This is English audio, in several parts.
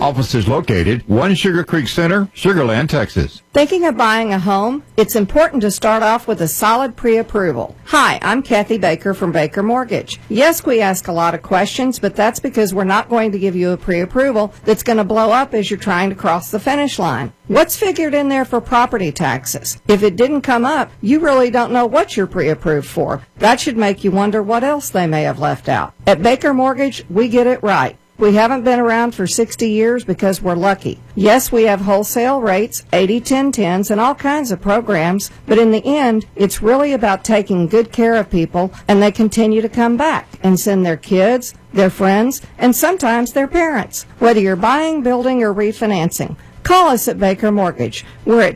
Offices located 1 Sugar Creek Center, Sugar Land, Texas. Thinking of buying a home? It's important to start off with a solid pre-approval. Hi, I'm Kathy Baker from Baker Mortgage. Yes, we ask a lot of questions, but that's because we're not going to give you a pre-approval that's going to blow up as you're trying to cross the finish line. What's figured in there for property taxes? If it didn't come up, you really don't know what you're pre-approved for. That should make you wonder what else they may have left out. At Baker Mortgage, we get it right. We haven't been around for 60 years because we're lucky. Yes, we have wholesale rates, 80-10-10s, and all kinds of programs, but in the end, it's really about taking good care of people, and they continue to come back and send their kids, their friends, and sometimes their parents, whether you're buying, building, or refinancing. Call us at Baker Mortgage. We're at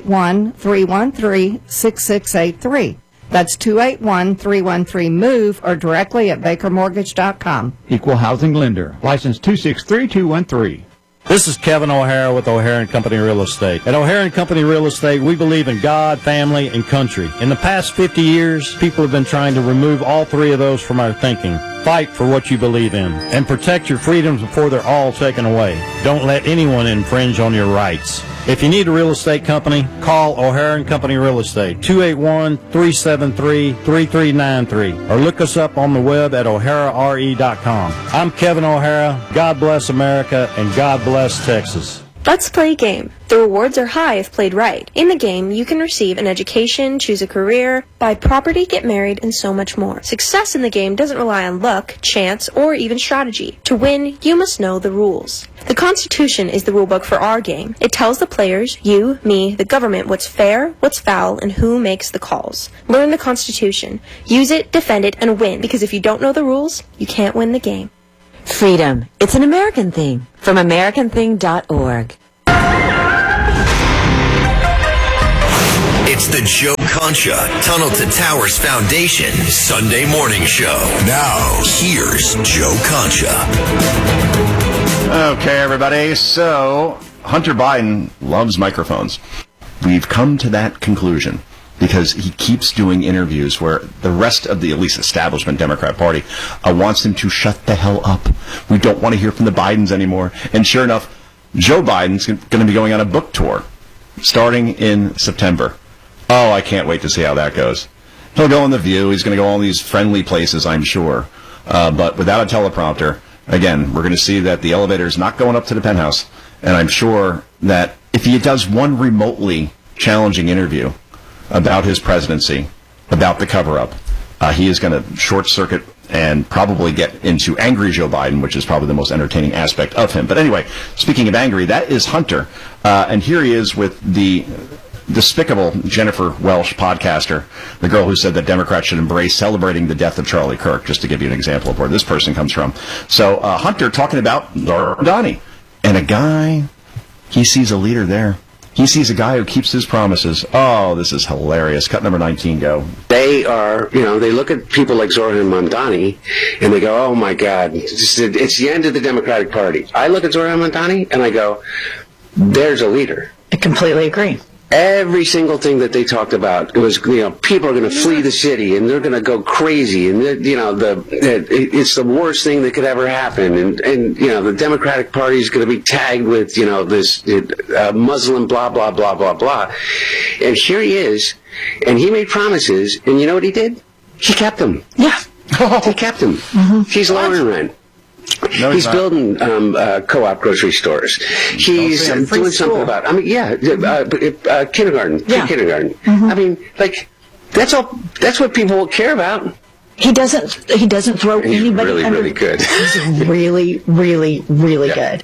281-313-6683. That's 281-313-MOVE or directly at bakermortgage.com. Equal housing lender. License 263213. This is Kevin O'Hara with O'Hara & Company Real Estate. At O'Hara & Company Real Estate, we believe in God, family, and country. In the past 50 years, people have been trying to remove all three of those from our thinking. Fight for what you believe in, and protect your freedoms before they're all taken away. Don't let anyone infringe on your rights. If you need a real estate company, call O'Hara & Company Real Estate, 281-373-3393, or look us up on the web at o'harare.com. I'm Kevin O'Hara. God bless America, and God bless Texas. Let's play a game. The rewards are high if played right. In the game, you can receive an education, choose a career, buy property, get married, and so much more. Success in the game doesn't rely on luck, chance, or even strategy. To win, you must know the rules. The Constitution is the rulebook for our game. It tells the players, you, me, the government, what's fair, what's foul, and who makes the calls. Learn the Constitution. Use it, defend it, and win, because if you don't know the rules, you can't win the game. Freedom. It's an American thing. From AmericanThing.org. It's the Joe Concha Tunnel to Towers Foundation Sunday morning show. Now, here's Joe Concha. Okay, everybody. So, Hunter Biden loves microphones. We've come to that conclusion because he keeps doing interviews where the rest of the, at least establishment Democrat Party, wants him to shut the hell up. We don't want to hear from the Bidens anymore. And sure enough, Joe Biden's going to be going on a book tour starting in September. Oh, I can't wait to see how that goes. He'll go on The View. He's going to go all these friendly places, I'm sure. But without a teleprompter, again, we're going to see that the elevator is not going up to the penthouse. And I'm sure that if he does one remotely challenging interview about his presidency, about the cover-up, he is going to short-circuit and probably get into angry Joe Biden, which is probably the most entertaining aspect of him. But anyway, speaking of angry, that is Hunter. And here he is with the despicable Jennifer Welsh podcaster, the girl who said that Democrats should embrace celebrating the death of Charlie Kirk, just to give you an example of where this person comes from. So Hunter talking about Laura Donnie. And a guy, he sees a leader there. He sees a guy who keeps his promises. Oh, this is hilarious. Cut number 19, go. They are, they look at people like Zoran Mamdani, and they go, oh, my God, it's the end of the Democratic Party. I look at Zoran Mamdani, and I go, there's a leader. I completely agree. Every single thing that they talked about, it was, people are going to flee the city, and they're going to go crazy, and, it's the worst thing that could ever happen, and the Democratic Party is going to be tagged with, this Muslim blah, blah, blah, blah, blah. And here he is, and he made promises, and you know what he did? He kept them. Yeah. He kept them. Mm-hmm. He's lowering rent. No, he's building co-op grocery stores. He's doing something about, kindergarten, kindergarten. Mm-hmm. That's all. That's what people will care about. He doesn't throw anybody really, under. Really good. He's really, really, really good.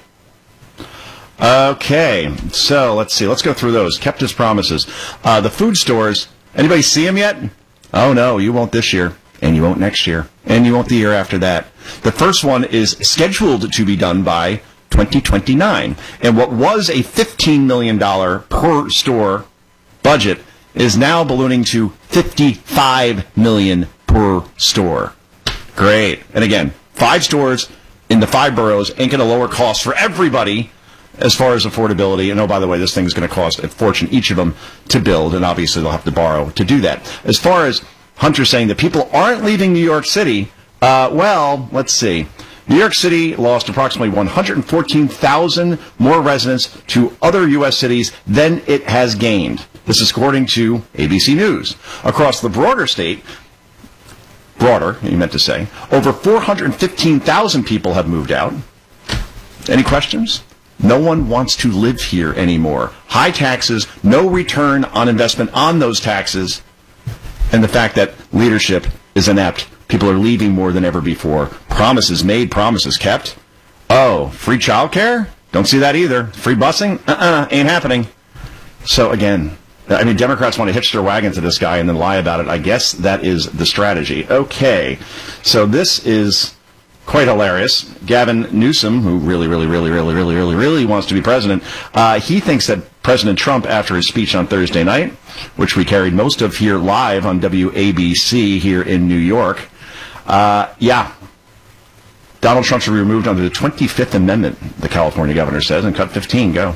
Okay, so let's see. Let's go through those. Kept his promises. The food stores. Anybody see him yet? Oh no, you won't this year. And you won't next year. And you won't the year after that. The first one is scheduled to be done by 2029. And what was a $15 million per store budget is now ballooning to $55 million per store. Great. And again, 5 stores in the 5 boroughs ain't going to lower costs for everybody as far as affordability. And oh, by the way, this thing's going to cost a fortune each of them to build. And obviously they'll have to borrow to do that. As far as Hunter saying that people aren't leaving New York City, well, let's see. New York City lost approximately 114,000 more residents to other U.S. cities than it has gained. This is according to ABC News. Across the broader state, you meant to say, over 415,000 people have moved out. Any questions? No one wants to live here anymore. High taxes, no return on investment on those taxes, and the fact that leadership is inept. People are leaving more than ever before. Promises made, promises kept. Oh, free childcare? Don't see that either. Free busing? Ain't happening. So again, I mean, Democrats want to hitch their wagon to this guy and then lie about it. I guess that is the strategy. Okay, so this is quite hilarious. Gavin Newsom, who really wants to be president, he thinks that President Trump, after his speech on Thursday night, which we carried most of here live on WABC here in New York, Donald Trump should be removed under the 25th Amendment, the California governor says, and cut 15. Go.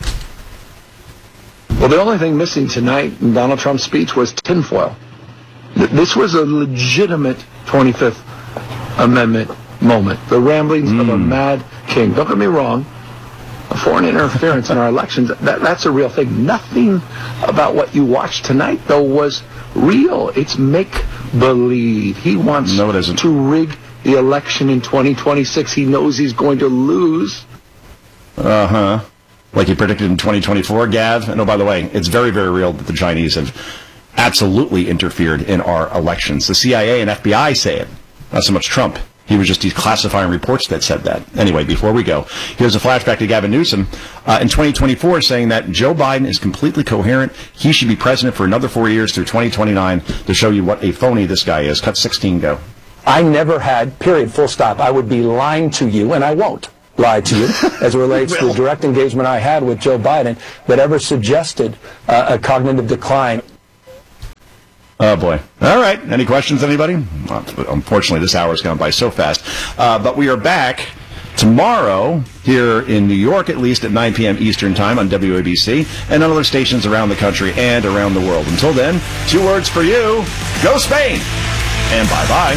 Well, the only thing missing tonight in Donald Trump's speech was tinfoil. This was a legitimate 25th Amendment moment. The ramblings of a mad king. Don't get me wrong. Foreign interference in our elections, that's a real thing. Nothing about what you watched tonight, though, was real. It's make-believe. He wants to rig the election in 2026. He knows he's going to lose. Like he predicted in 2024, Gav. And oh, by the way, it's very, very real that the Chinese have absolutely interfered in our elections. The CIA and FBI say it. Not so much Trump. He was just declassifying reports that said that. Anyway, before we go, here's a flashback to Gavin Newsom in 2024 saying that Joe Biden is completely coherent. He should be president for another 4 years through 2029 to show you what a phony this guy is. Cut 16, go. I never had, period, full stop. I would be lying to you, and I won't lie to you as it relates to the direct engagement I had with Joe Biden that ever suggested a cognitive decline. Oh, boy. All right. Any questions, anybody? Unfortunately, this hour has gone by so fast. But we are back tomorrow here in New York, at least at 9 p.m. Eastern Time on WABC and on other stations around the country and around the world. Until then, 2 words for you. Go Spain! And bye-bye.